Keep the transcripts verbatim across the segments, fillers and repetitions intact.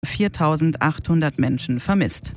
viertausendachthundert Menschen vermisst.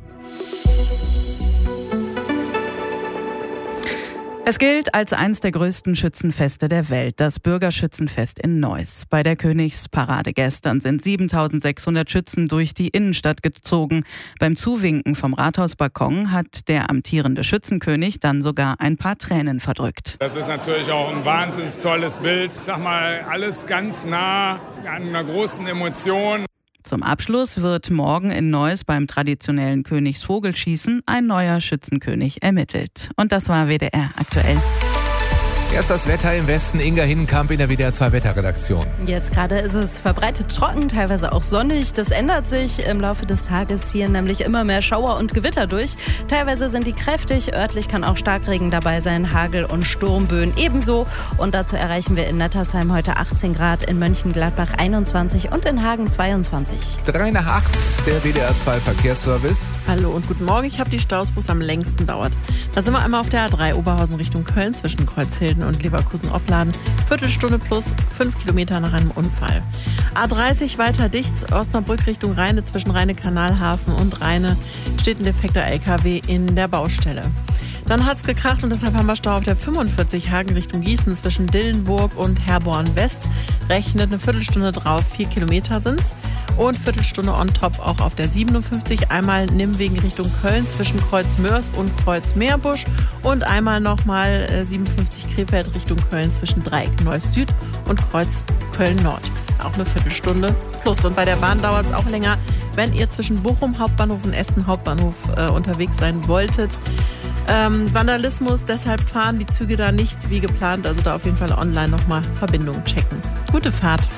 Es gilt als eines der größten Schützenfeste der Welt, das Bürgerschützenfest in Neuss. Bei der Königsparade gestern sind siebentausendsechshundert Schützen durch die Innenstadt gezogen. Beim Zuwinken vom Rathausbalkon hat der amtierende Schützenkönig dann sogar ein paar Tränen verdrückt. Das ist natürlich auch ein wahnsinnig tolles Bild. Ich sag mal, alles ganz nah an einer großen Emotion. Zum Abschluss wird morgen in Neuss beim traditionellen Königsvogelschießen ein neuer Schützenkönig ermittelt. Und das war W D R aktuell. Erst das Wetter im Westen. Inga Hinnenkamp in der W D R zwei Wetterredaktion. Jetzt gerade ist es verbreitet trocken, teilweise auch sonnig. Das ändert sich im Laufe des Tages, hier nämlich immer mehr Schauer und Gewitter durch. Teilweise sind die kräftig, örtlich kann auch Starkregen dabei sein, Hagel und Sturmböen ebenso. Und dazu erreichen wir in Nettersheim heute achtzehn Grad, in Mönchengladbach einundzwanzig und in Hagen zweiundzwanzig. Drei nach acht, der W D R zwei Verkehrsservice. Hallo und guten Morgen. Ich habe die Staus, wo es am längsten dauert. Da sind wir einmal auf der A drei Oberhausen Richtung Köln zwischen Kreuzhilden und Leverkusen-Opladen. Viertelstunde plus fünf Kilometer nach einem Unfall. A dreißig weiter dicht, Osnabrück Richtung Rheine zwischen Rheine-Kanalhafen und Rheine steht ein defekter L K W in der Baustelle. Dann hat's gekracht und deshalb haben wir Stau auf der fünfundvierzig Hagen Richtung Gießen zwischen Dillenburg und Herborn West. Rechnet eine Viertelstunde drauf, vier Kilometer sind's. Und Viertelstunde on top auch auf der siebenundfünfzig. Einmal Nimwegen Richtung Köln zwischen Kreuz-Mörs und Kreuz-Meerbusch. Und einmal nochmal äh, siebenundfünfzig Krefeld Richtung Köln zwischen Dreieck Neuss Süd und Kreuz Köln Nord. Auch eine Viertelstunde plus. Und bei der Bahn dauert es auch länger, wenn ihr zwischen Bochum Hauptbahnhof und Essen Hauptbahnhof äh, unterwegs sein wolltet. Ähm, Vandalismus, deshalb fahren die Züge da nicht wie geplant. Also da auf jeden Fall online nochmal Verbindungen checken. Gute Fahrt.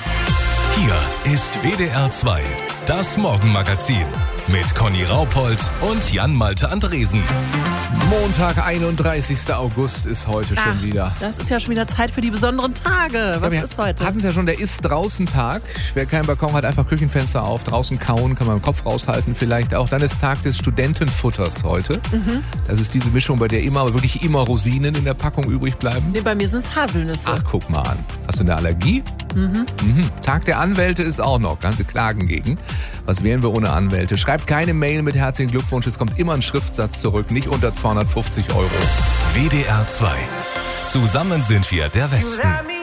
Hier ist W D R zwei, das Morgenmagazin mit Conny Raupold und Jan-Malte Andresen. Montag, einunddreißigster August ist heute Ach, schon wieder. Das ist ja schon wieder Zeit für die besonderen Tage. Was Ja, ist heute? Wir hatten es ja schon, der Ist-Draußen-Tag. Wer keinen Balkon hat, einfach Küchenfenster auf, draußen kauen, kann man den Kopf raushalten vielleicht auch. Dann ist Tag des Studentenfutters heute. Mhm. Das ist diese Mischung, bei der immer, wirklich immer Rosinen in der Packung übrig bleiben. Nee, bei mir sind es Haselnüsse. Ach, guck mal an. Hast du eine Allergie? Mhm. Mhm. Tag der Anwälte ist auch noch. Ganze Klagen gegen. Was wären wir ohne Anwälte? Schreibt keine Mail mit herzlichen Glückwunsch. Es kommt immer ein Schriftsatz zurück, nicht unter zweihundertfünfzig Euro. W D R zwei. Zusammen sind wir der Westen.